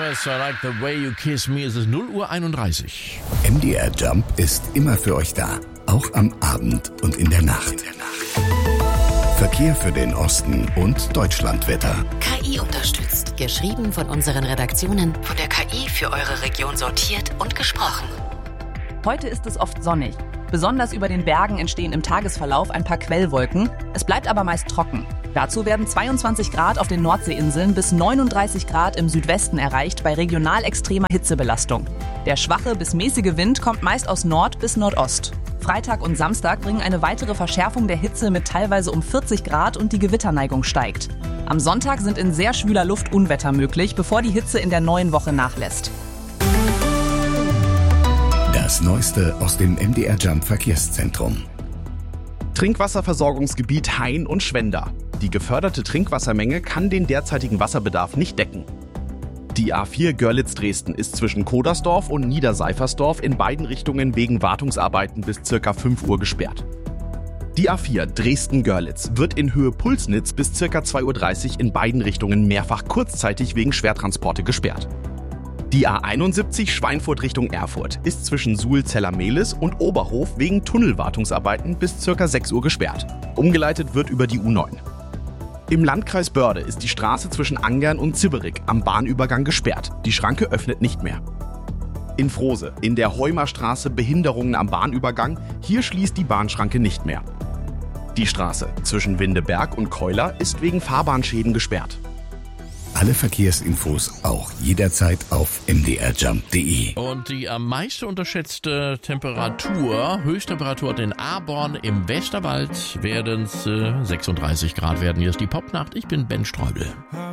Promise, I like the way you kiss me. Es ist 0:31 Uhr. MDR Jump ist immer für euch da, auch am Abend und in der Nacht. Verkehr für den Osten und Deutschlandwetter. KI unterstützt. Geschrieben von unseren Redaktionen, von der KI für eure Region sortiert und gesprochen. Heute ist es oft sonnig. Besonders über den Bergen entstehen im Tagesverlauf ein paar Quellwolken. Es bleibt aber meist trocken. Dazu werden 22 Grad auf den Nordseeinseln bis 39 Grad im Südwesten erreicht bei regional extremer Hitzebelastung. Der schwache bis mäßige Wind kommt meist aus Nord bis Nordost. Freitag und Samstag bringen eine weitere Verschärfung der Hitze mit teilweise um 40 Grad und die Gewitterneigung steigt. Am Sonntag sind in sehr schwüler Luft Unwetter möglich, bevor die Hitze in der neuen Woche nachlässt. Das Neueste aus dem MDR Jump Verkehrszentrum. Trinkwasserversorgungsgebiet Hain und Schwenda. Die geförderte Trinkwassermenge kann den derzeitigen Wasserbedarf nicht decken. Die A4 Görlitz-Dresden ist zwischen Kodersdorf und Niederseifersdorf in beiden Richtungen wegen Wartungsarbeiten bis ca. 5 Uhr gesperrt. Die A4 Dresden-Görlitz wird in Höhe Pulsnitz bis ca. 2:30 Uhr in beiden Richtungen mehrfach kurzzeitig wegen Schwertransporte gesperrt. Die A71 Schweinfurt Richtung Erfurt ist zwischen Suhl-Zellermehlis und Oberhof wegen Tunnelwartungsarbeiten bis ca. 6 Uhr gesperrt. Umgeleitet wird über die U9. Im Landkreis Börde ist die Straße zwischen Angern und Zibberig am Bahnübergang gesperrt. Die Schranke öffnet nicht mehr. In Frose, in der Heumerstraße Behinderungen am Bahnübergang. Hier schließt die Bahnschranke nicht mehr. Die Straße zwischen Windeberg und Keuler ist wegen Fahrbahnschäden gesperrt. Alle Verkehrsinfos auch jederzeit auf mdrjump.de. Und die am meisten unterschätzte Temperatur, Höchsttemperatur in Aborn im Westerwald, werden es 36 Grad werden. Hier ist die Popnacht. Ich bin Ben Streubel.